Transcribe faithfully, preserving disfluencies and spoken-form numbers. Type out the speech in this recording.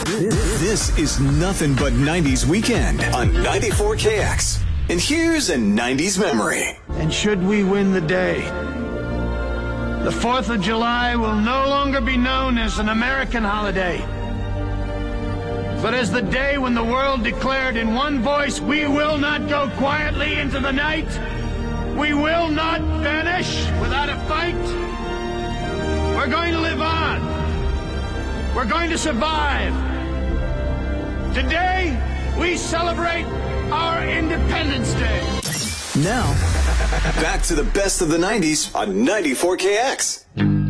This is nothing but nineties weekend on ninety-four K X. And here's a nineties memory. And should we win the day, the fourth of July will no longer be known as an American holiday, but as the day when the world declared in one voice, we will not go quietly into the night. We will not vanish without a fight. We're going to live on. We're going to survive. Today, we celebrate our Independence Day. Now, back to the best of the nineties on ninety-four K X.